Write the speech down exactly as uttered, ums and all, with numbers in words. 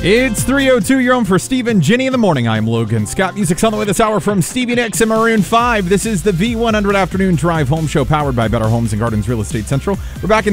It's three oh two. You're home for Steve and Ginny in the morning. I'm Logan Scott. Music's on the way this hour from Stevie Nicks and Maroon five. This is the V one hundred Afternoon Drive Home Show powered by Better Homes and Gardens Real Estate Central. We're back in